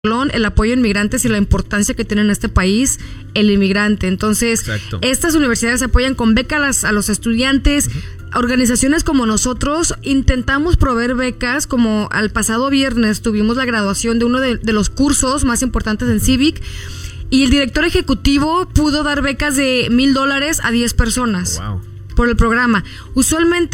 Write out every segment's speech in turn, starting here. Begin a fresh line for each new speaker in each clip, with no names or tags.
el apoyo a inmigrantes y la importancia que tiene en este país el inmigrante. Entonces,
exacto,
estas universidades apoyan con becas a los estudiantes. Organizaciones como nosotros intentamos proveer becas, como al pasado viernes tuvimos la graduación de uno de los cursos más importantes en Civic, y el director ejecutivo pudo dar becas de $1,000 a 10 personas.
Wow.
Por el programa. Usualmente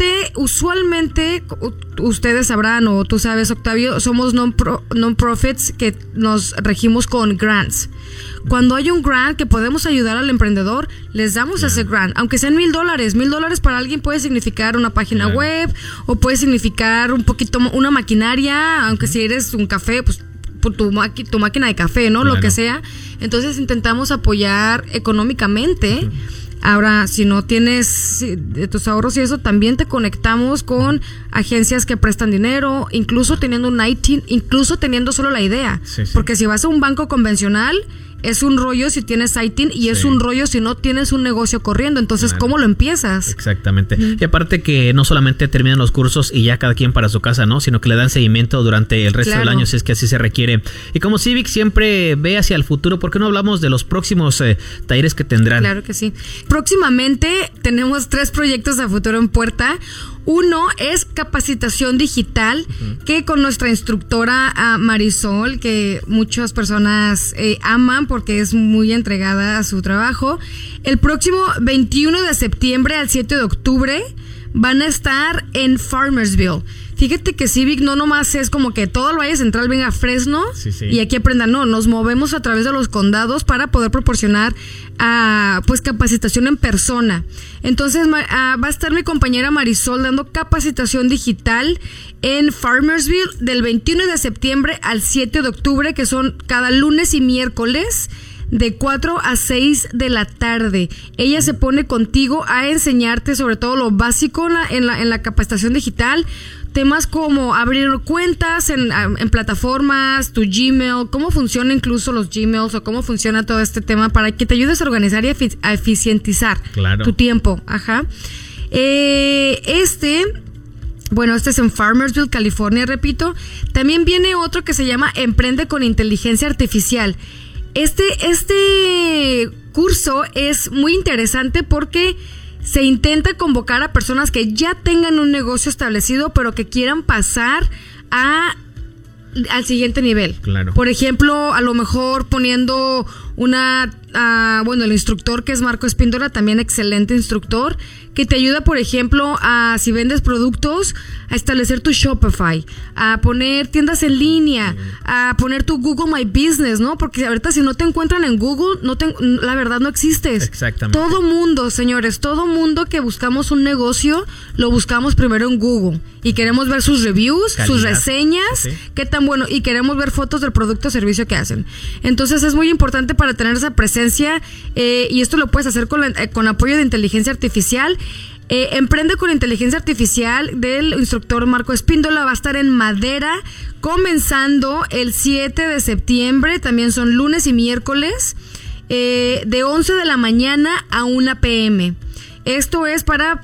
ustedes sabrán, o tú sabes, Octavio, somos non-profits que nos regimos con grants. Cuando hay un grant que podemos ayudar al emprendedor, les damos ese grant, aunque sean $1,000. $1,000 para alguien puede significar una página web, o puede significar un poquito una maquinaria, aunque si eres un café, pues por tu máquina de café, ¿no? Lo que sea. Entonces intentamos apoyar económicamente. Ahora, si no tienes de tus ahorros y eso, también te conectamos con agencias que prestan dinero, incluso teniendo un ITIN, incluso teniendo solo la idea.
Sí.
Porque si vas a un banco convencional, es un rollo si tienes ITIN y es un rollo si no tienes un negocio corriendo. Entonces,
claro,
¿cómo lo empiezas?
Exactamente. Y aparte que no solamente terminan los cursos y ya cada quien para su casa, ¿no? Sino que le dan seguimiento durante el resto del año, si es que así se requiere. Y como Civic siempre ve hacia el futuro, ¿por qué no hablamos de los próximos talleres que tendrán?
Claro que sí. Próximamente tenemos 3 proyectos a futuro en puerta. Uno es capacitación digital, que con nuestra instructora Marisol, que muchas personas aman porque es muy entregada a su trabajo. El próximo 21 de septiembre al 7 de octubre van a estar en Farmersville. Fíjate que Civic no nomás es como que todo el Valle Central venga a Fresno y aquí aprendan. No, nos movemos a través de los condados para poder proporcionar pues capacitación en persona. Entonces va a estar mi compañera Marisol dando capacitación digital en Farmersville del 21 de septiembre al 7 de octubre, que son cada lunes y miércoles de 4 a 6 de la tarde. Ella se pone contigo a enseñarte sobre todo lo básico en la capacitación digital. Temas como abrir cuentas en plataformas, tu Gmail, cómo funciona incluso los Gmails, o cómo funciona todo este tema para que te ayudes a organizar y a eficientizar tu tiempo. Bueno, este es en Farmersville, California, repito. También viene otro que se llama Emprende con Inteligencia Artificial. Este curso es muy interesante porque se intenta convocar a personas que ya tengan un negocio establecido, pero que quieran pasar al siguiente nivel.
Claro.
Por ejemplo, a lo mejor poniendo el instructor, que es Marco Espíndola, también excelente instructor, que te ayuda, por ejemplo, si vendes productos, a establecer tu Shopify, a poner tiendas en línea, a poner tu Google My Business, ¿no? Porque ahorita si no te encuentran en Google, la verdad no existes.
Exactamente.
Todo mundo, señores, todo mundo que buscamos un negocio, lo buscamos primero en Google. Y queremos ver sus reviews, sus reseñas, qué tan bueno, y queremos ver fotos del producto o servicio que hacen. Entonces es muy importante para tener esa presencia, y esto lo puedes hacer con apoyo de inteligencia artificial. Emprende con Inteligencia Artificial del instructor Marco Espíndola va a estar en Madera comenzando el 7 de septiembre, también son lunes y miércoles, de 11 de la mañana a 1 p.m. Esto es para,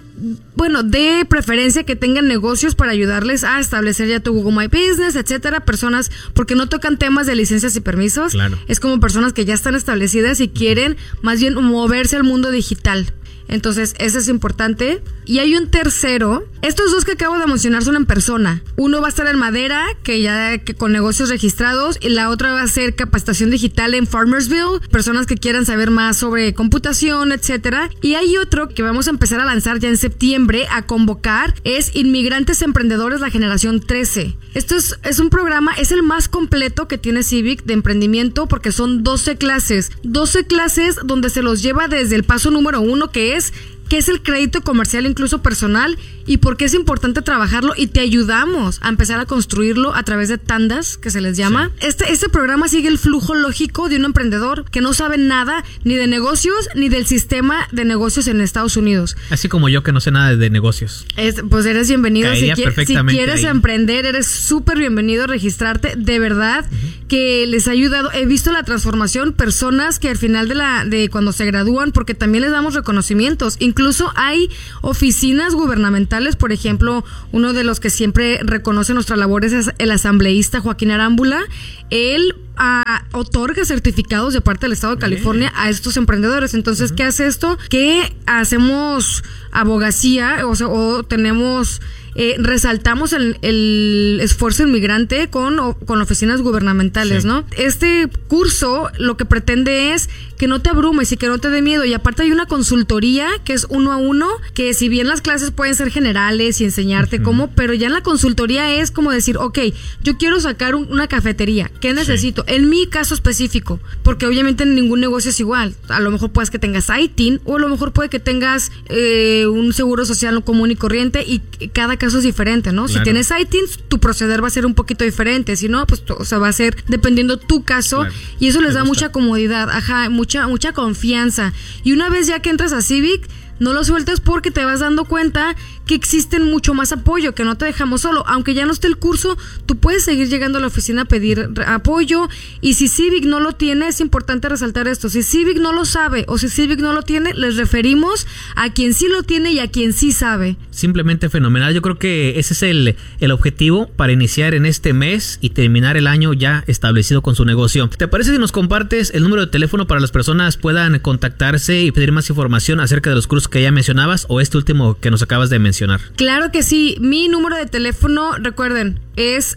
de preferencia que tengan negocios para ayudarles a establecer ya tu Google My Business, etcétera. Personas, porque no tocan temas de licencias y permisos.
Claro.
Es como personas que ya están establecidas y quieren más bien moverse al mundo digital. Entonces, eso es importante. Y hay un tercero. Estos 2 que acabo de mencionar son en persona. Uno va a estar en Madera, que con negocios registrados, y la otra va a ser capacitación digital en Farmersville, personas que quieran saber más sobre computación, etcétera. Y hay otro que vamos a empezar a lanzar ya en septiembre, a convocar, es Inmigrantes Emprendedores, la generación 13. Esto es un programa, es el más completo que tiene Civic de emprendimiento, porque son 12 clases donde se los lleva desde el paso número 1, que es el crédito comercial, incluso personal, y por qué es importante trabajarlo, y te ayudamos a empezar a construirlo a través de tandas, que se les llama. Este programa sigue el flujo lógico de un emprendedor que no sabe nada ni de negocios ni del sistema de negocios en Estados Unidos.
Así como yo, que no sé nada de negocios.
Pues eres bienvenido. Si quieres
ahí
emprender, eres súper bienvenido a registrarte. De verdad que les ha ayudado. He visto la transformación, personas que al final de cuando se gradúan, porque también les damos reconocimientos. Incluso hay oficinas gubernamentales, por ejemplo, uno de los que siempre reconoce nuestra labor es el asambleísta Joaquín Arámbula. Él otorga certificados de parte del Estado de California a estos emprendedores. Entonces, ¿qué hace esto? Que hacemos abogacía, o tenemos... resaltamos el esfuerzo inmigrante con oficinas gubernamentales, ¿no? Este curso lo que pretende es que no te abrumes y que no te dé miedo. Y aparte hay una consultoría que es 1 a 1, que si bien las clases pueden ser generales y enseñarte cómo, pero ya en la consultoría es como decir, ok, yo quiero sacar una cafetería, ¿qué necesito? En mi caso específico, porque obviamente ningún negocio es igual. A lo mejor puedes que tengas ITIN, o a lo mejor puede que tengas un seguro social común y corriente, y cada caso es diferente, ¿no? Claro. Si tienes ITIN, tu proceder va a ser un poquito diferente. Si no, pues va a ser dependiendo tu caso, claro. Y eso les da mucha comodidad, mucha confianza. Y una vez ya que entras a Civic, no lo sueltes, porque te vas dando cuenta que existen mucho más apoyo, que no te dejamos solo. Aunque ya no esté el curso, tú puedes seguir llegando a la oficina a pedir apoyo. Y si Civic no lo tiene, es importante resaltar esto: si Civic no lo sabe o si Civic no lo tiene, les referimos a quien sí lo tiene y a quien sí sabe.
Simplemente fenomenal. Yo creo que ese es el objetivo para iniciar en este mes y terminar el año ya establecido con su negocio. ¿Te parece si nos compartes el número de teléfono para las personas puedan contactarse y pedir más información acerca de los cursos que ya mencionabas, o este último que nos acabas de mencionar?
Claro que sí. Mi número de teléfono, recuerden, es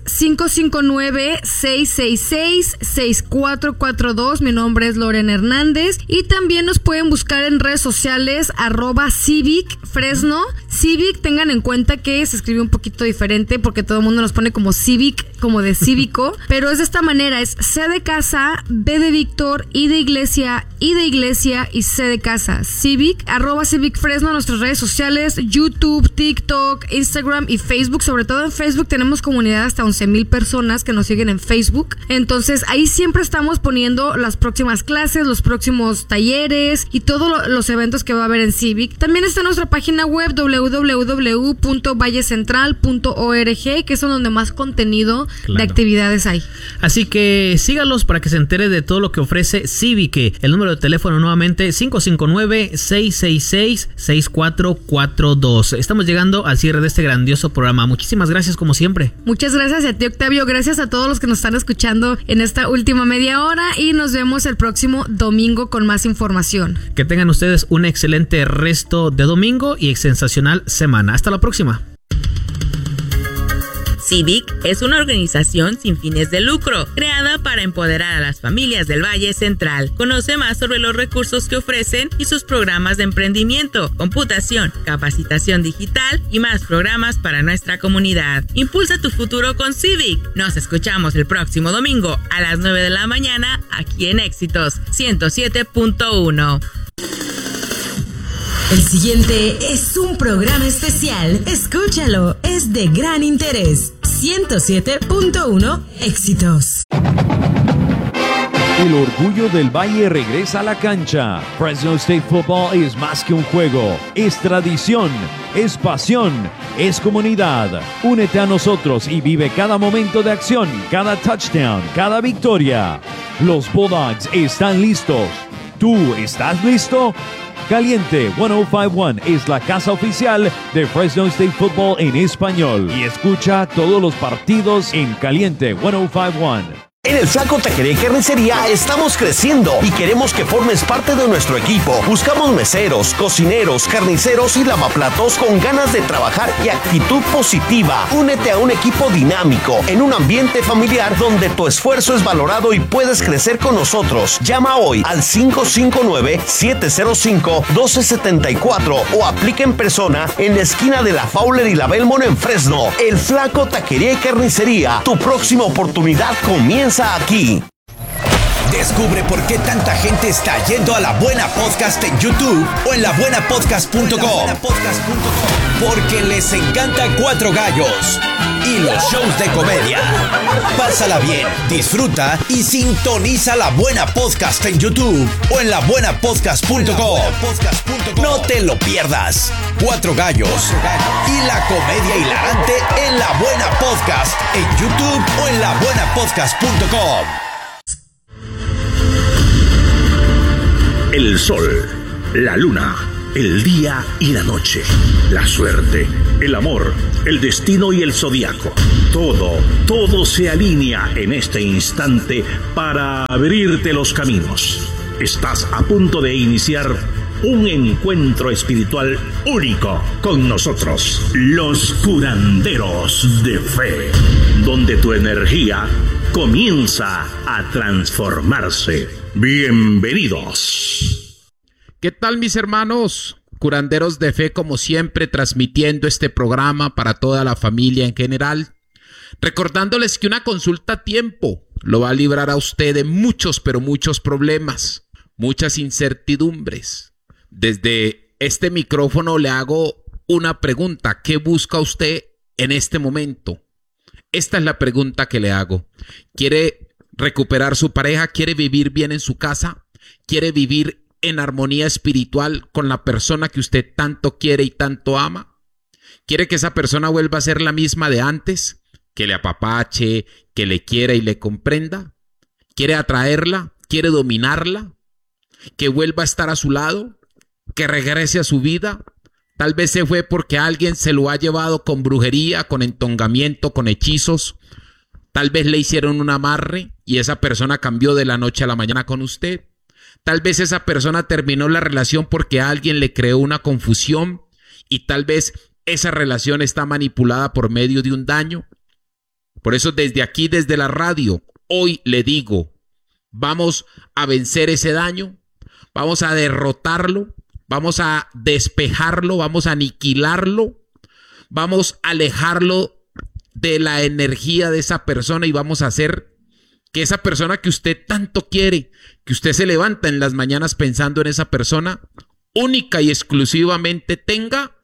559-666-6442. Mi nombre es Lorena Hernández. Y también nos pueden buscar en redes sociales @Civic Fresno. Civic, tengan en cuenta que se escribe un poquito diferente, porque todo el mundo nos pone como Civic, como de cívico, pero es de esta manera: es C de casa, B de Víctor, I de iglesia, I de iglesia y C de casa. Civic, @Civic Fresno, nuestras redes sociales, YouTube, TikTok, Instagram y Facebook. Sobre todo en Facebook tenemos comunidad hasta 11,000 personas que nos siguen en Facebook. Entonces ahí siempre estamos poniendo las próximas clases, los próximos talleres y todos los eventos que va a haber en Civic. También está nuestra página web www.vallecentral.org, que es donde más contenido de actividades hay.
Así que sígalos para que se entere de todo lo que ofrece Civic. El número de teléfono nuevamente 559-666-6442. Estamos llegando al cierre de este grandioso programa. Muchísimas gracias como siempre.
Muchas gracias a ti, Octavio. Gracias a todos los que nos están escuchando en esta última media hora, y nos vemos el próximo domingo con más información.
Que tengan ustedes un excelente resto de domingo y sensacional semana. Hasta la próxima.
Civic es una organización sin fines de lucro, creada para empoderar a las familias del Valle Central. Conoce más sobre los recursos que ofrecen y sus programas de emprendimiento, computación, capacitación digital y más programas para nuestra comunidad. Impulsa tu futuro con Civic. Nos escuchamos el próximo domingo a las 9 de la mañana aquí en Éxitos 107.1.
El siguiente es un programa especial. Escúchalo, es de gran interés. 107.1 Éxitos.
El orgullo del Valle regresa a la cancha. Fresno State Football es más que un juego, es tradición, es pasión, es comunidad. Únete a nosotros y vive cada momento de acción, cada touchdown, cada victoria. Los Bulldogs están listos. ¿Tú estás listo? Caliente 105.1 es la casa oficial de Fresno State Football en español, y escucha todos los partidos en Caliente 105.1.
En el Flaco Taquería y Carnicería estamos creciendo y queremos que formes parte de nuestro equipo. Buscamos meseros, cocineros, carniceros y lavaplatos con ganas de trabajar y actitud positiva. Únete a un equipo dinámico en un ambiente familiar donde tu esfuerzo es valorado y puedes crecer con nosotros. Llama hoy al 559-705-1274 o aplica en persona en la esquina de la Fowler y la Belmont en Fresno. El Flaco Taquería y Carnicería. Tu próxima oportunidad comienza aquí.
Descubre por qué tanta gente está yendo a La Buena Podcast en YouTube o en labuenapodcast.com. Porque les encanta Cuatro Gallos y los shows de comedia. Pásala bien, disfruta y sintoniza La Buena Podcast en YouTube o en labuenapodcast.com. No te lo pierdas. Cuatro Gallos y la comedia hilarante en La Buena Podcast en YouTube o en labuenapodcast.com.
El sol, la luna, el día y la noche, la suerte, el amor, el destino y el zodiaco. Todo se alinea en este instante para abrirte los caminos. Estás a punto de iniciar un encuentro espiritual único con nosotros, los curanderos de fe, donde tu energía comienza a transformarse. Bienvenidos.
¿Qué tal, mis hermanos? Curanderos de fe, como siempre, transmitiendo este programa para toda la familia en general. Recordándoles que una consulta a tiempo lo va a librar a usted de muchos, pero muchos problemas, muchas incertidumbres. Desde este micrófono le hago una pregunta. ¿Qué busca usted en este momento? Esta es la pregunta que le hago. ¿Quiere recuperar su pareja? ¿Quiere vivir bien en su casa? ¿Quiere vivir en armonía espiritual con la persona que usted tanto quiere y tanto ama? ¿Quiere que esa persona vuelva a ser la misma de antes? ¿Que le apapache, que le quiera y le comprenda? ¿Quiere atraerla? ¿Quiere dominarla? ¿Que vuelva a estar a su lado? ¿Que regrese a su vida? Tal vez se fue porque alguien se lo ha llevado con brujería, con entongamiento, con hechizos. Tal vez le hicieron un amarre y esa persona cambió de la noche a la mañana con usted. Tal vez esa persona terminó la relación porque alguien le creó una confusión y tal vez esa relación está manipulada por medio de un daño. Por eso desde aquí, desde la radio, hoy le digo, vamos a vencer ese daño, vamos a derrotarlo, vamos a despejarlo, vamos a aniquilarlo, vamos a alejarlo de la energía de esa persona y vamos a hacer que esa persona que usted tanto quiere, que usted se levanta en las mañanas pensando en esa persona, única y exclusivamente tenga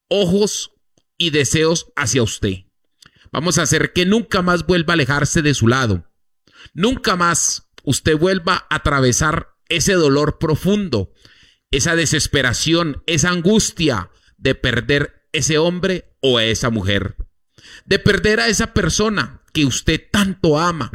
ojos y deseos hacia usted. Vamos a hacer que nunca más vuelva a alejarse de su lado. Nunca más usted vuelva a atravesar ese dolor profundo, esa desesperación, esa angustia de perder ese hombre o a esa mujer. De perder a esa persona que usted tanto ama,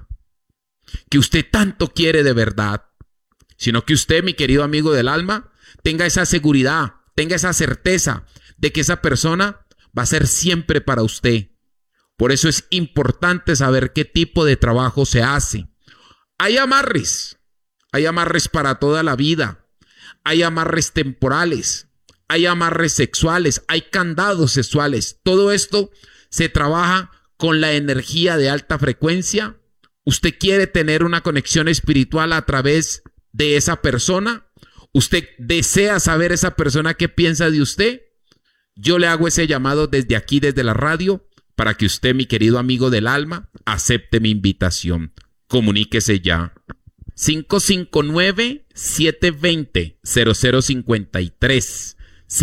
que usted tanto quiere de verdad. Sino que usted, mi querido amigo del alma, tenga esa seguridad, tenga esa certeza de que esa persona va a ser siempre para usted. Por eso es importante saber qué tipo de trabajo se hace. Hay amarres para toda la vida, hay amarres temporales, hay amarres sexuales, hay candados sexuales. Todo esto se trabaja con la energía de alta frecuencia. ¿Usted quiere tener una conexión espiritual a través de esa persona? ¿Usted desea saber esa persona qué piensa de usted? Yo le hago ese llamado desde aquí, desde la radio, para que usted, mi querido amigo del alma, acepte mi invitación. Comuníquese ya. 559-720-0053.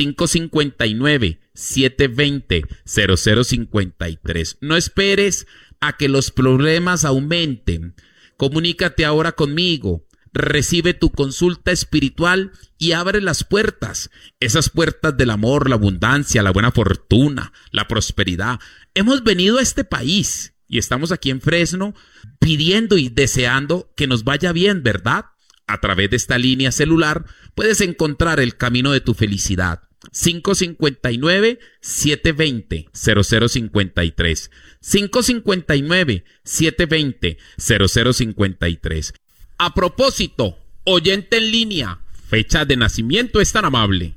559-720-0053. No esperes a que los problemas aumenten. Comunícate ahora conmigo. Recibe tu consulta espiritual y abre las puertas. Esas puertas del amor, la abundancia, la buena fortuna, la prosperidad. Hemos venido a este país y estamos aquí en Fresno pidiendo y deseando que nos vaya bien, ¿verdad? A través de esta línea celular puedes encontrar el camino de tu felicidad. 559-720-0053. 559-720-0053. A propósito, oyente en línea, fecha de nacimiento es tan amable.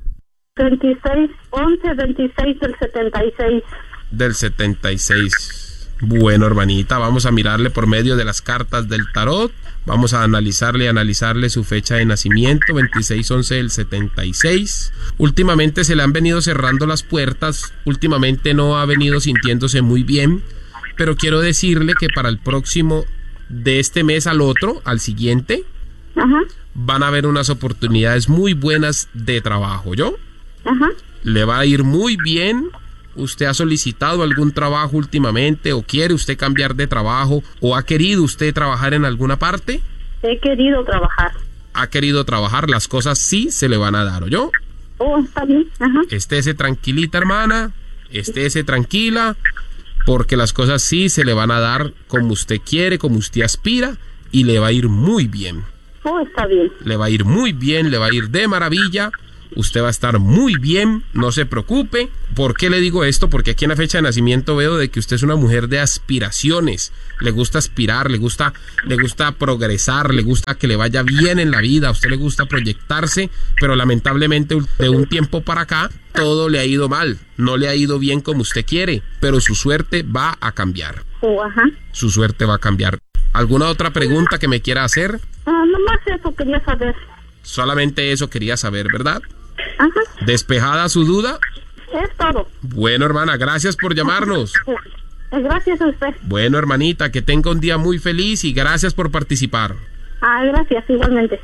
26 del 76.
Del 76. Bueno, hermanita, vamos a mirarle por medio de las cartas del tarot. Vamos a analizarle su fecha de nacimiento, 26/11 del 76. Últimamente se le han venido cerrando las puertas, últimamente no ha venido sintiéndose muy bien, pero quiero decirle que para el próximo, de este mes al otro, al siguiente, van a haber unas oportunidades muy buenas de trabajo, ¿yo? Le va a ir muy bien. ¿Usted ha solicitado algún trabajo últimamente o quiere usted cambiar de trabajo o ha querido usted trabajar en alguna parte?
He querido trabajar.
Ha querido trabajar, las cosas sí se le van a dar, ¿oyó?
Oh, está bien.
Estése tranquilita, hermana, estése tranquila, porque las cosas sí se le van a dar como usted quiere, como usted aspira y le va a ir muy bien.
Oh, está bien.
Le va a ir muy bien, le va a ir de maravilla. usted va a estar muy bien, no se preocupe. ¿Por qué le digo esto? Porque aquí en la fecha de nacimiento veo de que usted es una mujer de aspiraciones, le gusta aspirar, le gusta progresar, le gusta que le vaya bien en la vida, a usted le gusta proyectarse, pero lamentablemente de un tiempo para acá todo le ha ido mal, no le ha ido bien como usted quiere, pero su suerte va a cambiar.
Ajá.
Su suerte va a cambiar. ¿Alguna otra pregunta que me quiera hacer?
Nomás eso quería saber.
Solamente eso quería saber, ¿verdad?
Ajá.
¿Despejada su duda?
Es todo.
Bueno, hermana, gracias por llamarnos.
Gracias a usted.
Bueno, hermanita, que tenga un día muy feliz y gracias por participar.
Gracias, igualmente.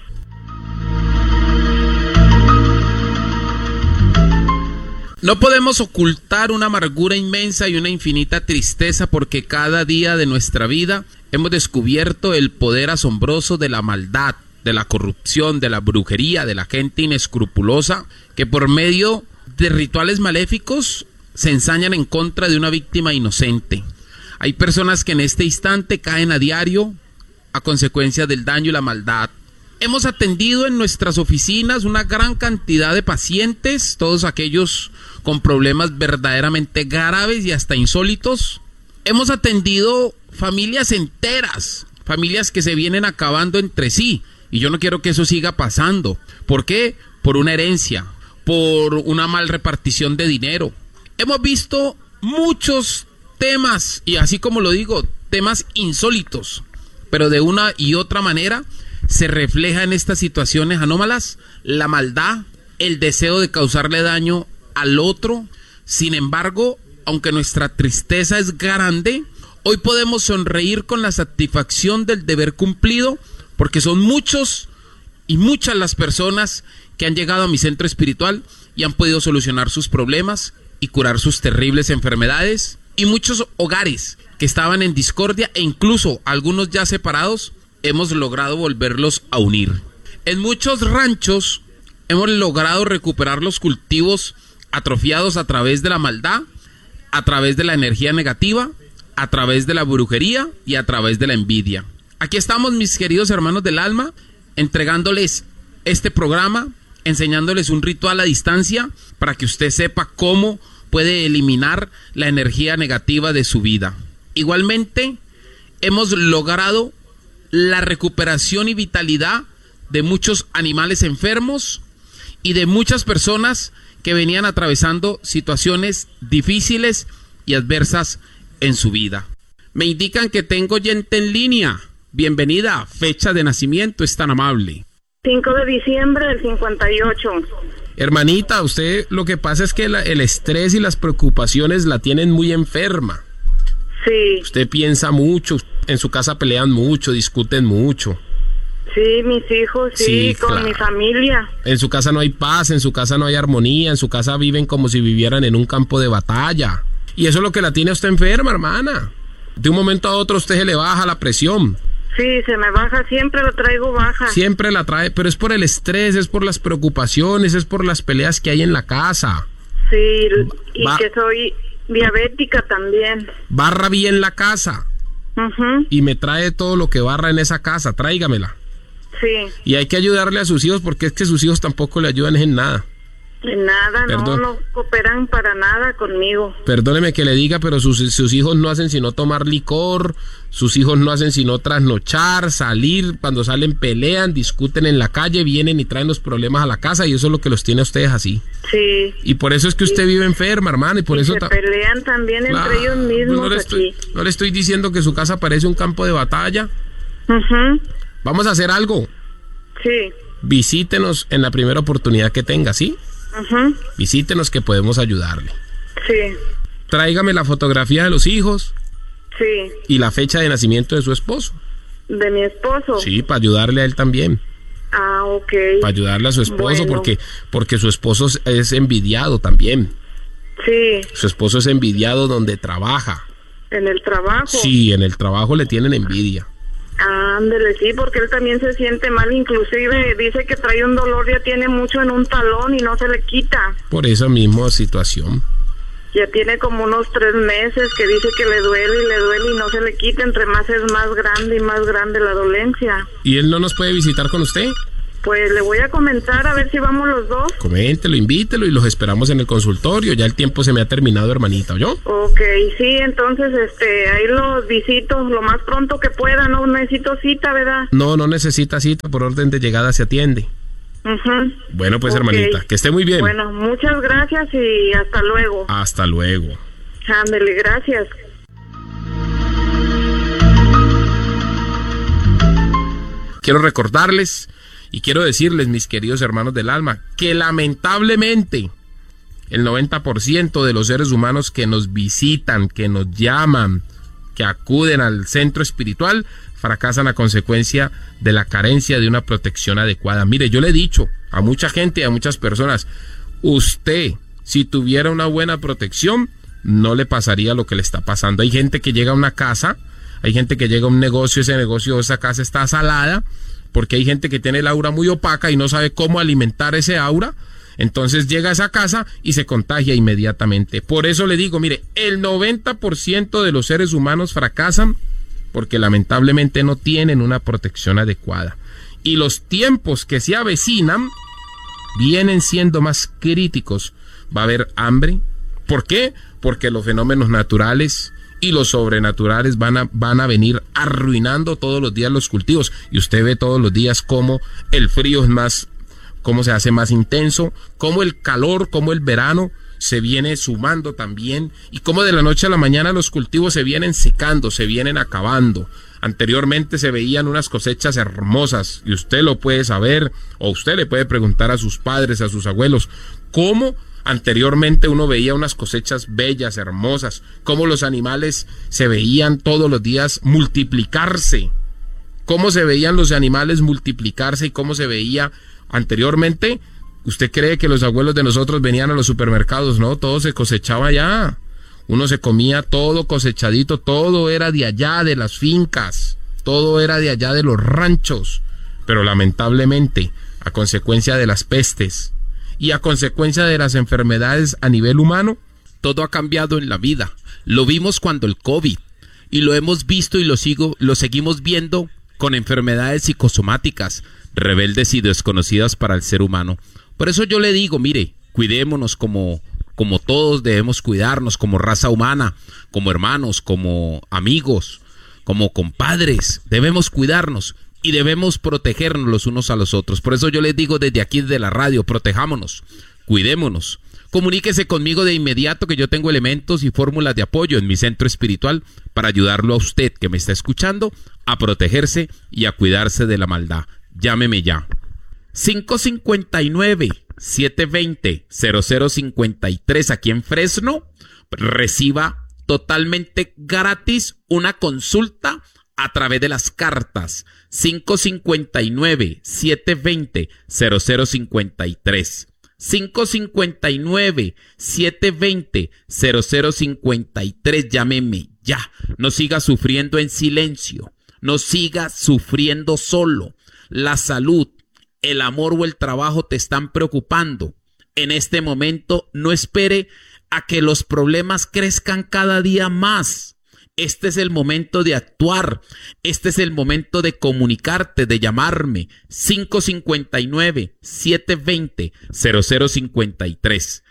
No podemos ocultar una amargura inmensa y una infinita tristeza porque cada día de nuestra vida hemos descubierto el poder asombroso de la maldad, de la corrupción, de la brujería, de la gente inescrupulosa que por medio de rituales maléficos se ensañan en contra de una víctima inocente. Hay personas que en este instante caen a diario a consecuencia del daño y la maldad. Hemos atendido en nuestras oficinas una gran cantidad de pacientes, todos aquellos con problemas verdaderamente graves y hasta insólitos. Hemos atendido familias enteras, familias que se vienen acabando entre sí, y yo no quiero que eso siga pasando. ¿Por qué? Por una herencia, por una mal repartición de dinero. Hemos visto muchos temas, y así como lo digo, temas insólitos, pero de una y otra manera se refleja en estas situaciones anómalas la maldad, el deseo de causarle daño al otro. Sin embargo, aunque nuestra tristeza es grande, hoy podemos sonreír con la satisfacción del deber cumplido, porque son muchos y muchas las personas que han llegado a mi centro espiritual y han podido solucionar sus problemas y curar sus terribles enfermedades, y muchos hogares que estaban en discordia e incluso algunos ya separados, hemos logrado volverlos a unir. En muchos ranchos hemos logrado recuperar los cultivos atrofiados a través de la maldad, a través de la energía negativa, a través de la brujería y a través de la envidia. Aquí estamos, mis queridos hermanos del alma, entregándoles este programa, enseñándoles un ritual a distancia para que usted sepa cómo puede eliminar la energía negativa de su vida. Igualmente, hemos logrado la recuperación y vitalidad de muchos animales enfermos y de muchas personas que venían atravesando situaciones difíciles y adversas en su vida. Me indican que tengo oyente en línea. Bienvenida. Fecha de nacimiento, es tan amable.
5 de diciembre del 58.
Hermanita, usted lo que pasa es que el estrés y las preocupaciones la tienen muy enferma.
Sí.
Usted piensa mucho, en su casa pelean mucho, discuten mucho.
Sí, mis hijos, sí, con
claro.
Mi familia.
En su casa no hay paz, en su casa no hay armonía, en su casa viven como si vivieran en un campo de batalla. Y eso es lo que la tiene a usted enferma, hermana. De un momento a otro usted se le baja la presión.
Sí, se me baja, siempre la traigo baja.
Siempre la trae, pero es por el estrés, es por las preocupaciones, es por las peleas que hay en la casa.
Sí, y que soy diabética también.
Barra bien la casa. Y me trae todo lo que barra en esa casa, tráigamela.
Sí.
Y hay que ayudarle a sus hijos porque es que sus hijos tampoco le ayudan en nada.
En nada, no cooperan para nada conmigo.
Perdóneme que le diga, pero sus hijos no hacen sino tomar licor, sus hijos no hacen sino trasnochar, salir, cuando salen pelean, discuten en la calle, vienen y traen los problemas a la casa, y eso es lo que los tiene a ustedes así.
Sí.
Y por eso es que usted vive enferma, hermana, y por eso...
Se pelean también entre ellos mismos aquí.
No le estoy diciendo que su casa parece un campo de batalla. Vamos a hacer algo.
Sí.
Visítenos en la primera oportunidad que tenga, ¿sí? Visítenos, que podemos ayudarle.
Sí.
Tráigame la fotografía de los hijos.
Sí.
Y la fecha de nacimiento de su esposo.
¿De mi esposo?
Sí, para ayudarle a él también.
Ah, ok.
Para ayudarle a su esposo,
bueno.
porque su esposo es envidiado también.
Sí.
Su esposo es envidiado donde trabaja.
¿En el trabajo?
Sí, en el trabajo le tienen envidia.
Ándele, sí, porque él también se siente mal, inclusive dice que trae un dolor, ya tiene mucho en un talón y no se le quita.
Por esa misma situación.
Ya tiene como unos 3 meses que dice que le duele y no se le quita, entre más es más grande y más grande la dolencia.
¿Y él no nos puede visitar con usted?
Pues le voy a comentar a ver si vamos los dos.
Coméntelo, invítelo y los esperamos en el consultorio. Ya el tiempo se me ha terminado, hermanita, ¿oyó?
Ok, sí, entonces ahí los visito lo más pronto que pueda. No necesito cita, ¿verdad?
No necesita cita, por orden de llegada se atiende.
Uh-huh.
Bueno, pues,
Okay.
hermanita, que esté muy bien.
Bueno, muchas gracias y hasta luego.
Hasta luego.
Ándele, gracias.
Quiero recordarles y quiero decirles, mis queridos hermanos del alma, que lamentablemente el 90% de los seres humanos que nos visitan, que nos llaman, que acuden al centro espiritual, fracasan a consecuencia de la carencia de una protección adecuada. Mire, yo le he dicho a mucha gente y a muchas personas, usted, si tuviera una buena protección, no le pasaría lo que le está pasando. Hay gente que llega a una casa, hay gente que llega a un negocio, ese negocio, esa casa está salada, porque hay gente que tiene el aura muy opaca y no sabe cómo alimentar ese aura. Entonces llega a esa casa y se contagia inmediatamente. Por eso le digo, mire, el 90% de los seres humanos fracasan porque lamentablemente no tienen una protección adecuada. Y los tiempos que se avecinan vienen siendo más críticos. Va a haber hambre. ¿Por qué? Porque los fenómenos naturales y los sobrenaturales van a venir arruinando todos los días los cultivos. Y usted ve todos los días cómo el frío es más, cómo se hace más intenso, cómo el calor, cómo el verano se viene sumando también, y cómo de la noche a la mañana los cultivos se vienen secando, se vienen acabando. Anteriormente se veían unas cosechas hermosas, y usted lo puede saber, o usted le puede preguntar a sus padres, a sus abuelos, cómo anteriormente uno veía unas cosechas bellas, hermosas, cómo los animales se veían todos los días multiplicarse, cómo se veían los animales multiplicarse y cómo se veía anteriormente. ¿Usted cree que los abuelos de nosotros venían a los supermercados? No, todo se cosechaba allá. Uno se comía todo cosechadito, todo era de allá, de las fincas, todo era de allá, de los ranchos. Pero lamentablemente, a consecuencia de las pestes y a consecuencia de las enfermedades a nivel humano, todo ha cambiado en la vida. Lo vimos cuando el COVID, y lo hemos visto y lo seguimos viendo con enfermedades psicosomáticas, rebeldes y desconocidas para el ser humano. Por eso yo le digo, mire, cuidémonos como todos debemos cuidarnos, como raza humana, como hermanos, como amigos, como compadres. Debemos cuidarnos y debemos protegernos los unos a los otros. Por eso yo les digo desde aquí, desde la radio, protejámonos, cuidémonos. Comuníquese conmigo de inmediato, que yo tengo elementos y fórmulas de apoyo en mi centro espiritual para ayudarlo a usted que me está escuchando a protegerse y a cuidarse de la maldad. Llámeme ya. 559-720-0053 aquí en Fresno. Reciba totalmente gratis una consulta a través de las cartas. 559-720-0053. 559-720-0053. Llámeme ya. No siga sufriendo en silencio. No siga sufriendo solo. La salud, el amor o el trabajo te están preocupando. En este momento no espere a que los problemas crezcan cada día más. Este es el momento de actuar. Este es el momento de comunicarte, de llamarme. 559-720-0053.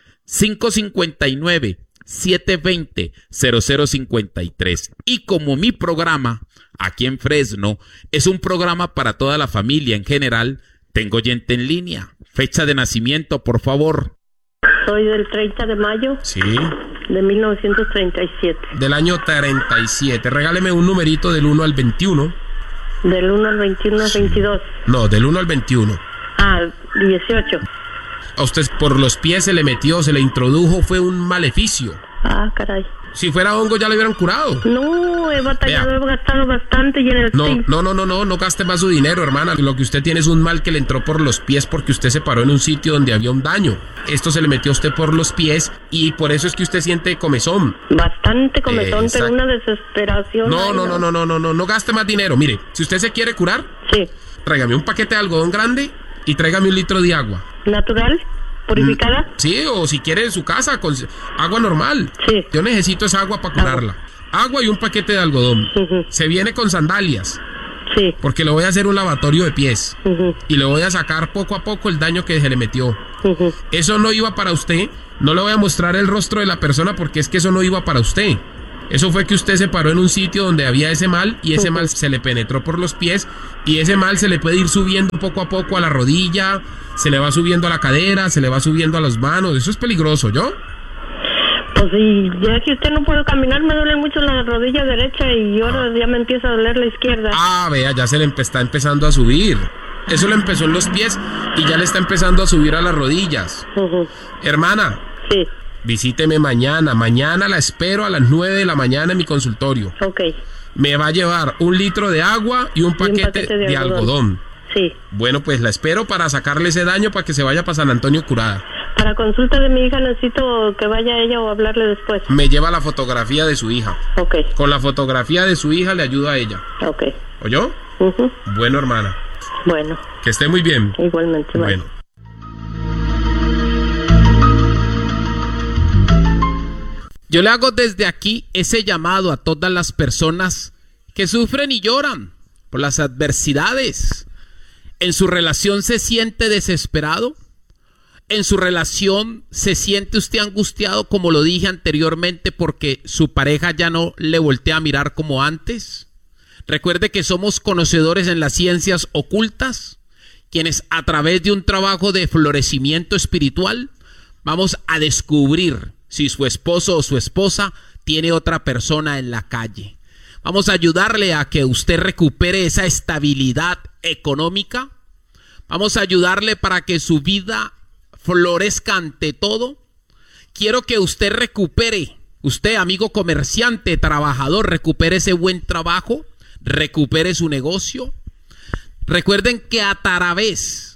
559-720-0053. Y como mi programa aquí en Fresno es un programa para toda la familia en general, tengo oyente en línea. Fecha de nacimiento, por favor.
Soy del 30 de mayo.
Sí.
De 1937.
Del año 37. Regáleme un numerito del 1 al 21.
Del 1 al 21 al 22.
No, del 1 al 21.
Ah, 18.
A usted por los pies se le metió, se le introdujo, fue un maleficio.
Ah, caray.
Si fuera hongo ya lo hubieran curado.
No, he batallado,
Vea.
he gastado bastante y en el...
No gaste más su dinero, hermana. Lo que usted tiene es un mal que le entró por los pies porque usted se paró en un sitio donde había un daño. Esto se le metió a usted por los pies y por eso es que usted siente comezón.
Bastante comezón, pero una desesperación.
No gaste más dinero. Mire, si usted se quiere curar,
sí,
tráigame un paquete de algodón grande y tráigame 1 litro de agua.
¿Natural? ¿Purificada?
Sí, o si quiere en su casa, con agua normal.
Sí.
Yo necesito esa agua para curarla. Agua y un paquete de algodón. Se viene con sandalias.
Sí.
Porque le voy a hacer un lavatorio de pies. Y le voy a sacar poco a poco el daño que se le metió. Eso no iba para usted. No le voy a mostrar el rostro de la persona porque es que eso no iba para usted. Eso fue que usted se paró en un sitio donde había ese mal y ese mal se le penetró por los pies y ese mal se le puede ir subiendo poco a poco a la rodilla, se le va subiendo a la cadera, se le va subiendo a las manos. Eso es peligroso, ¿yo?
Pues sí, ya que usted no puedo caminar, me duele mucho la rodilla derecha y ahora ya me empieza a doler la izquierda.
Ah, vea, ya se le está empezando a subir. Eso le empezó en los pies y ya le está empezando a subir a las rodillas. Hermana.
Sí.
Visíteme mañana. Mañana la espero a las 9 de la mañana en mi consultorio.
Ok.
Me va a llevar 1 litro de agua y un paquete de algodón.
Sí.
Bueno, pues la espero para sacarle ese daño para que se vaya para San Antonio curada.
Para consulta de mi hija necesito que vaya ella o hablarle después.
Me lleva la fotografía de su hija.
Ok.
Con la fotografía de su hija le ayuda a ella.
Ok.
¿Oyó? Bueno, hermana.
Bueno.
Que esté muy bien.
Igualmente.
Bueno. Yo le hago desde aquí ese llamado a todas las personas que sufren y lloran por las adversidades. ¿En su relación se siente desesperado? ¿En su relación se siente usted angustiado, como lo dije anteriormente, porque su pareja ya no le voltea a mirar como antes? Recuerde que somos conocedores en las ciencias ocultas, quienes a través de un trabajo de florecimiento espiritual vamos a descubrir si su esposo o su esposa tiene otra persona en la calle. Vamos a ayudarle a que usted recupere esa estabilidad económica. Vamos a ayudarle para que su vida florezca ante todo. Quiero que usted recupere, usted amigo comerciante, trabajador, recupere ese buen trabajo, recupere su negocio. Recuerden que a través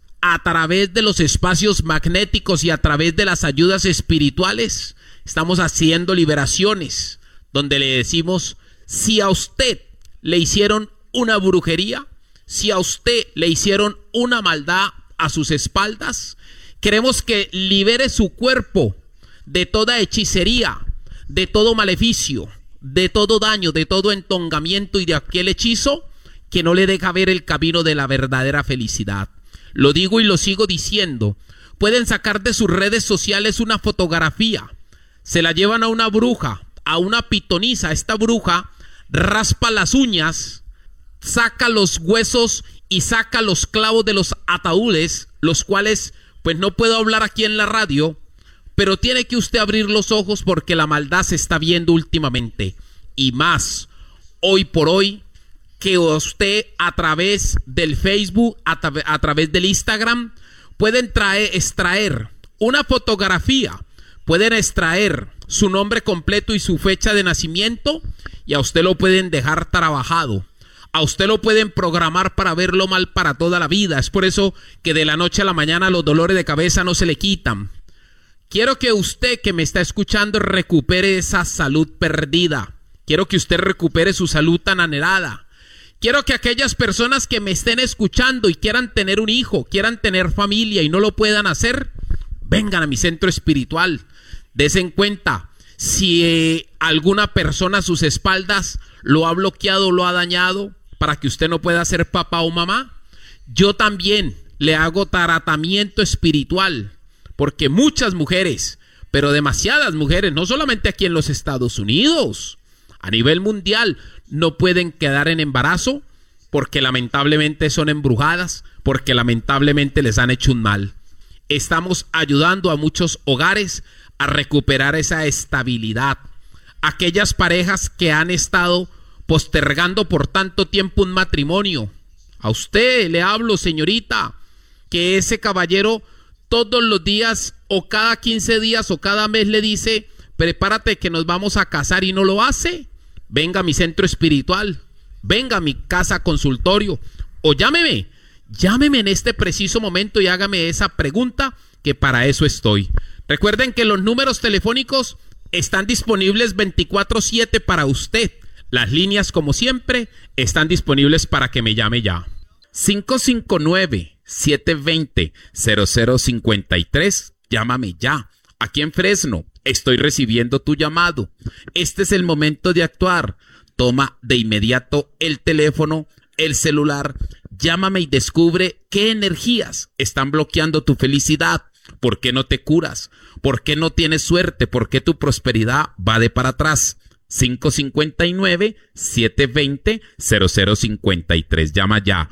de los espacios magnéticos y a través de las ayudas espirituales estamos haciendo liberaciones donde le decimos: si a usted le hicieron una brujería, si a usted le hicieron una maldad a sus espaldas, queremos que libere su cuerpo de toda hechicería, de todo maleficio, de todo daño, de todo entongamiento y de aquel hechizo que no le deja ver el camino de la verdadera felicidad. Lo digo y lo sigo diciendo. Pueden sacar de sus redes sociales una fotografía, se la llevan a una bruja, a una pitonisa. Esta bruja raspa las uñas, saca los huesos y saca los clavos de los ataúdes, los cuales pues no puedo hablar aquí en la radio, pero tiene que usted abrir los ojos porque la maldad se está viendo últimamente. Y más, hoy por hoy, que usted a través del Facebook, a través del Instagram, pueden extraer una fotografía, pueden extraer su nombre completo y su fecha de nacimiento y a usted lo pueden dejar trabajado. A usted lo pueden programar para verlo mal para toda la vida. Es por eso que de la noche a la mañana los dolores de cabeza no se le quitan. Quiero que usted que me está escuchando recupere esa salud perdida. Quiero que usted recupere su salud tan anhelada. Quiero que aquellas personas que me estén escuchando y quieran tener un hijo, quieran tener familia y no lo puedan hacer, vengan a mi centro espiritual. Desen cuenta, si alguna persona a sus espaldas lo ha bloqueado, lo ha dañado, para que usted no pueda ser papá o mamá, yo también le hago tratamiento espiritual, porque muchas mujeres, pero demasiadas mujeres, no solamente aquí en los Estados Unidos, a nivel mundial, no pueden quedar en embarazo porque lamentablemente son embrujadas, porque lamentablemente les han hecho un mal. Estamos ayudando a muchos hogares a recuperar esa estabilidad. Aquellas parejas que han estado postergando por tanto tiempo un matrimonio. A usted le hablo, señorita, que ese caballero todos los días o cada 15 días o cada mes le dice: prepárate que nos vamos a casar, y no lo hace. Venga a mi centro espiritual, venga a mi casa consultorio o llámeme en este preciso momento y hágame esa pregunta, que para eso estoy. Recuerden que los números telefónicos están disponibles 24/7 para usted. Las líneas, como siempre, están disponibles para que me llame ya. 559-720-0053. Llámame ya. Aquí en Fresno estoy recibiendo tu llamado. Este es el momento de actuar. Toma de inmediato el teléfono el celular, llámame y descubre qué energías están bloqueando tu felicidad. ¿Por qué no te curas? ¿Por qué no tienes suerte? ¿Por qué tu prosperidad va de para atrás? 559-720-0053. Llama ya.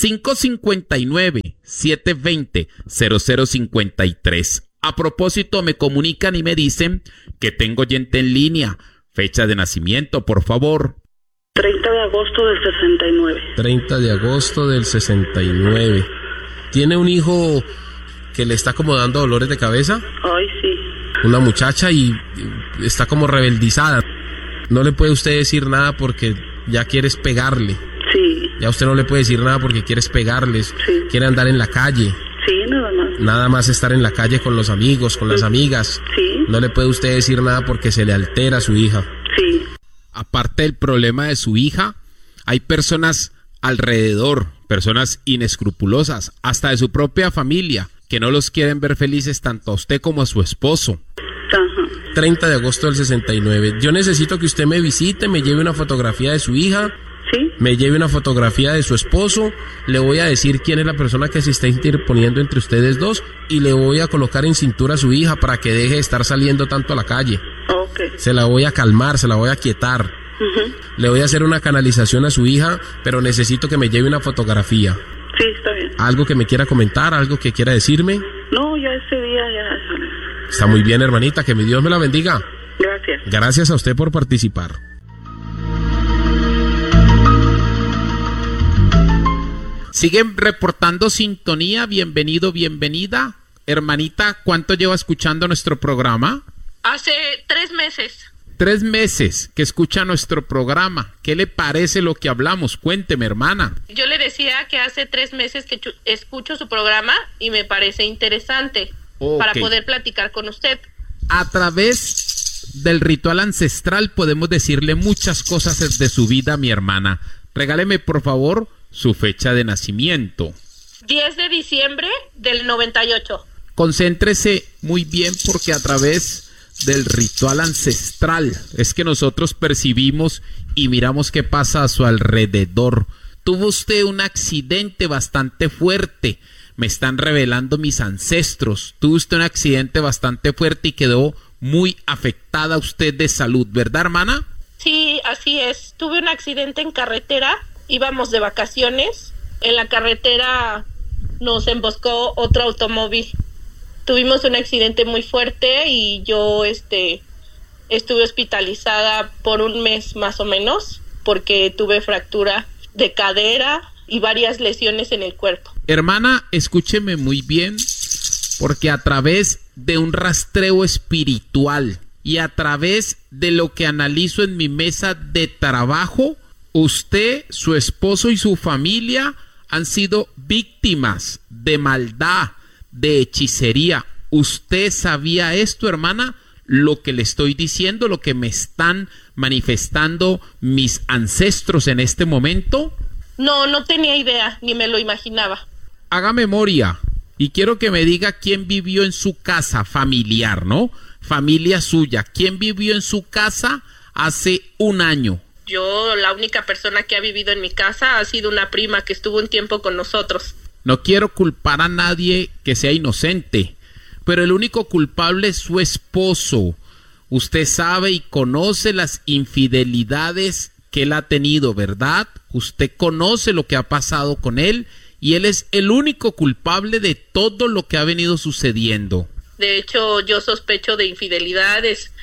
559-720-0053. A propósito, me comunican y me dicen que tengo oyente en línea. Fecha de nacimiento, por favor.
30 de agosto del 69.
30 de agosto del 69. ¿Tiene un hijo que le está como dando dolores de cabeza?
Ay, sí.
Una muchacha y está como rebeldizada. No le puede usted decir nada porque ya quieres pegarle.
Sí.
Ya usted no le puede decir nada porque quieres pegarles.
Sí.
Quiere andar en la calle.
Sí, nada más.
Nada más estar en la calle con los amigos, con las amigas.
Sí.
No le puede usted decir nada porque se le altera a su hija.
Sí.
Aparte del problema de su hija, hay personas alrededor, personas inescrupulosas, hasta de su propia familia, que no los quieren ver felices tanto a usted como a su esposo.
Ajá.
30 de agosto del 69. Yo necesito que usted me visite, me lleve una fotografía de su hija.
Sí.
Me lleve una fotografía de su esposo. Le voy a decir quién es la persona que se está interponiendo entre ustedes dos y le voy a colocar en cintura a su hija para que deje de estar saliendo tanto a la calle.
Ok.
Se la voy a calmar, se la voy a quietar. Le voy a hacer una canalización a su hija, pero necesito que me lleve una fotografía.
Sí, está bien.
¿Algo que me quiera comentar? ¿Algo que quiera decirme?
No, ya ese día ya.
Está muy bien, hermanita, que mi Dios me la bendiga.
Gracias.
Gracias a usted por participar.
Siguen reportando sintonía, bienvenido, bienvenida. Hermanita, ¿cuánto lleva escuchando nuestro programa?
Hace 3 meses.
3 meses que escucha nuestro programa. ¿Qué le parece lo que hablamos? Cuénteme, hermana.
Yo le decía que hace 3 meses que escucho su programa y me parece interesante para poder platicar con usted.
A través del ritual ancestral podemos decirle muchas cosas de su vida, mi hermana. Regáleme, por favor, su fecha de nacimiento.
10 de diciembre del 98.
Concéntrese muy bien porque a través del ritual ancestral es que nosotros percibimos y miramos qué pasa a su alrededor. Tuvo usted un accidente bastante fuerte. Me están revelando mis ancestros. Tuvo usted un accidente bastante fuerte y quedó muy afectada usted de salud, ¿verdad, hermana?
Sí, así es. Tuve un accidente en carretera. Íbamos de vacaciones. En la carretera nos emboscó otro automóvil. Tuvimos un accidente muy fuerte y yo estuve hospitalizada por 1 mes más o menos porque tuve fractura de cadera y varias lesiones en el cuerpo.
Hermana, escúcheme muy bien porque a través de un rastreo espiritual y a través de lo que analizo en mi mesa de trabajo, usted, su esposo y su familia han sido víctimas de maldad, de hechicería. ¿Usted sabía esto, hermana? Lo que le estoy diciendo, lo que me están manifestando mis ancestros en este momento.
No tenía idea, ni me lo imaginaba.
Haga memoria y quiero que me diga quién vivió en su casa familiar, ¿no? Familia suya. ¿Quién vivió en su casa hace 1 año?
Yo, la única persona que ha vivido en mi casa ha sido una prima que estuvo un tiempo con nosotros.
No quiero culpar a nadie que sea inocente, pero el único culpable es su esposo. Usted sabe y conoce las infidelidades que él ha tenido, ¿verdad? Usted conoce lo que ha pasado con él y él es el único culpable de todo lo que ha venido sucediendo.
De hecho, yo sospecho de infidelidades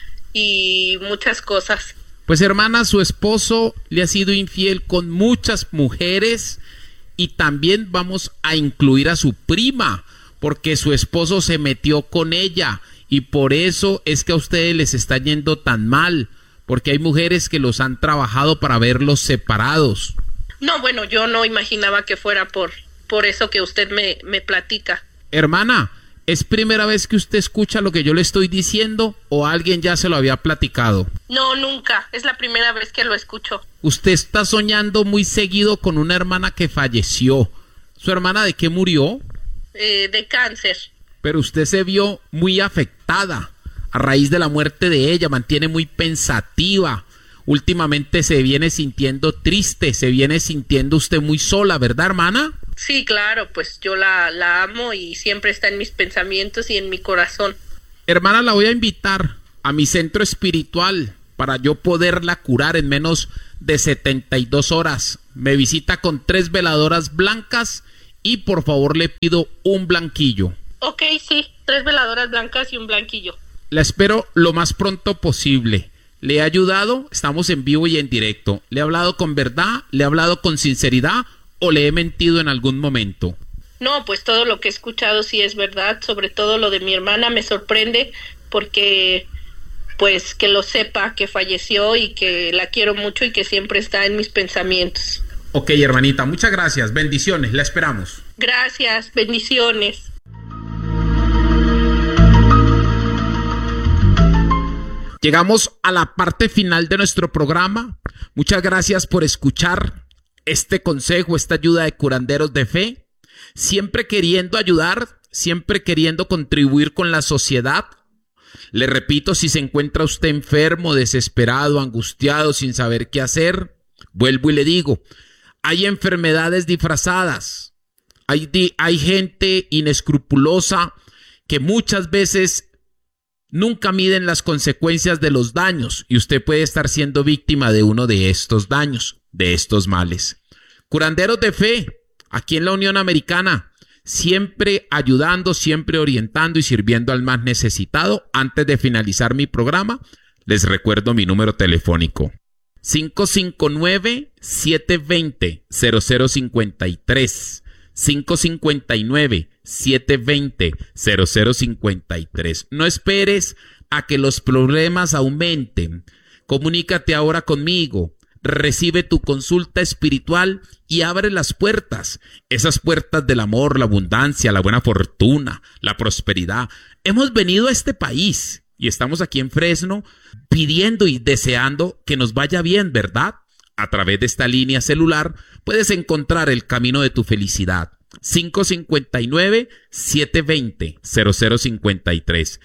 y muchas cosas.
Pues, hermana, su esposo le ha sido infiel con muchas mujeres y también vamos a incluir a su prima, porque su esposo se metió con ella y por eso es que a ustedes les está yendo tan mal, porque hay mujeres que los han trabajado para verlos separados.
No, bueno, yo no imaginaba que fuera por eso que usted me platica.
Hermana, ¿es primera vez que usted escucha lo que yo le estoy diciendo o alguien ya se lo había platicado?
No, nunca. Es la primera vez que lo escucho.
Usted está soñando muy seguido con una hermana que falleció. ¿Su hermana de qué murió?
De cáncer.
Pero usted se vio muy afectada a raíz de la muerte de ella, mantiene muy pensativa. últimamente se viene sintiendo triste, se viene sintiendo usted muy sola, ¿verdad, hermana?
Sí, claro, pues yo la amo y siempre está en mis pensamientos y en mi corazón.
Hermana, la voy a invitar a mi centro espiritual para yo poderla curar en menos de 72 horas. Me visita con 3 veladoras blancas y por favor le pido un blanquillo.
Ok, sí, 3 veladoras blancas y un blanquillo.
La espero lo más pronto posible. ¿Le he ayudado? Estamos en vivo y en directo. ¿Le he hablado con verdad? ¿Le he hablado con sinceridad? ¿O le he mentido en algún momento?
No, pues todo lo que he escuchado sí es verdad. Sobre todo lo de mi hermana me sorprende porque, pues, que lo sepa, que falleció y que la quiero mucho y que siempre está en mis pensamientos.
Ok, hermanita, muchas gracias. Bendiciones, la esperamos.
Gracias, bendiciones.
Llegamos a la parte final de nuestro programa. Muchas gracias por escuchar este consejo, esta ayuda de Curanderos de Fe. Siempre queriendo ayudar, siempre queriendo contribuir con la sociedad. Le repito, si se encuentra usted enfermo, desesperado, angustiado, sin saber qué hacer, vuelvo y le digo, hay enfermedades disfrazadas. Hay gente inescrupulosa que muchas veces nunca miden las consecuencias de los daños y usted puede estar siendo víctima de uno de estos daños, de estos males. Curanderos de Fe, aquí en la Unión Americana, siempre ayudando, siempre orientando y sirviendo al más necesitado. Antes de finalizar mi programa, les recuerdo mi número telefónico: 559-720-0053. 559-720-0053. No esperes a que los problemas aumenten. Comunícate ahora conmigo. Recibe tu consulta espiritual y abre las puertas. Esas puertas del amor, la abundancia, la buena fortuna, la prosperidad. Hemos venido a este país y estamos aquí en Fresno pidiendo y deseando que nos vaya bien, ¿verdad? A través de esta línea celular puedes encontrar el camino de tu felicidad. 559-720-0053.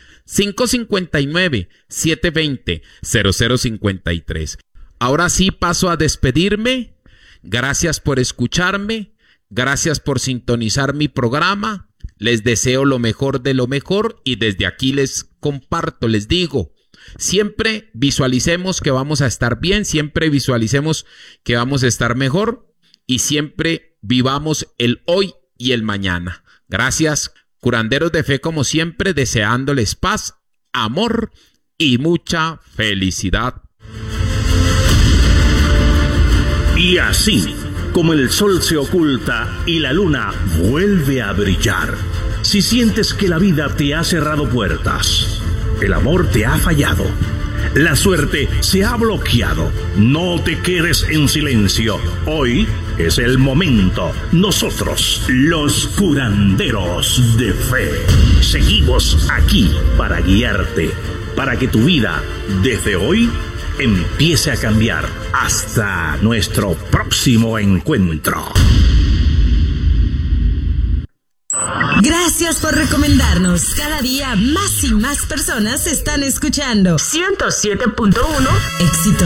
559-720-0053. Ahora sí paso a despedirme. Gracias por escucharme. Gracias por sintonizar mi programa. Les deseo lo mejor de lo mejor y desde aquí les comparto, les digo, siempre visualicemos que vamos a estar bien, siempre visualicemos que vamos a estar mejor y siempre vivamos el hoy y el mañana. Gracias, Curanderos de Fe, como siempre, deseándoles paz, amor y mucha felicidad.
Y así, como el sol se oculta y la luna vuelve a brillar, si sientes que la vida te ha cerrado puertas, el amor te ha fallado, la suerte se ha bloqueado, no te quedes en silencio. Hoy es el momento. Nosotros, los Curanderos de Fe, seguimos aquí para guiarte, para que tu vida desde hoy empiece a cambiar. Hasta nuestro próximo encuentro.
Gracias por recomendarnos. Cada día más y más personas están escuchando 107.1 Éxito.